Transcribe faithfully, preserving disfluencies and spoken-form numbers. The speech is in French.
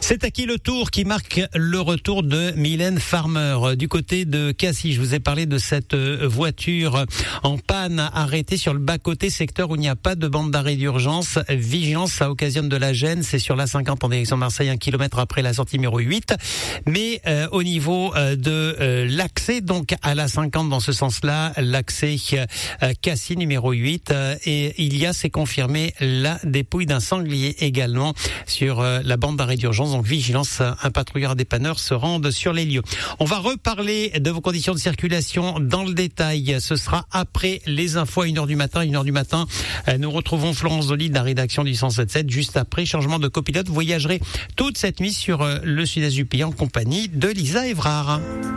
C'est à qui le tour qui marque le retour de Mylène Farmer du côté de Cassis. Je vous ai parlé de cette voiture en panne arrêtée sur le bas-côté, secteur où il n'y a pas de bande d'arrêt d'urgence. Vigilance, ça occasionne de la gêne. C'est sur l'A cinquante en direction de Marseille, un kilomètre après la sortie numéro huit. Mais euh, au niveau euh, de euh, l'accès, donc à l'A cinquante dans ce sens-là, l'accès euh, Cassis numéro huit, euh, et il y a, c'est confirmé, la dépouille d'un sanglier également sur euh, la bande d'arrêt d'urgence. Donc vigilance, un patrouilleur dépanneur se rendent sur les lieux. On va reparler de vos conditions de circulation dans le détail. Ce sera après les infos à une heure du matin. une heure du matin, nous retrouvons Florence Zoli de la rédaction du cent sept sept. Juste après, changement de copilote. Vous voyagerez toute cette nuit sur le sud-est du pays en compagnie de Lisa Evrard.